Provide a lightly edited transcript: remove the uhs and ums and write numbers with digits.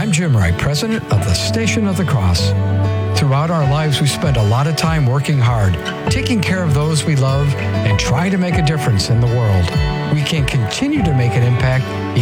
I'm Jim Wright, president of the Station of the Cross. Throughout our lives, we spend a lot of time working hard, taking care of those we love, and trying to make a difference in the world. We can continue to make an impact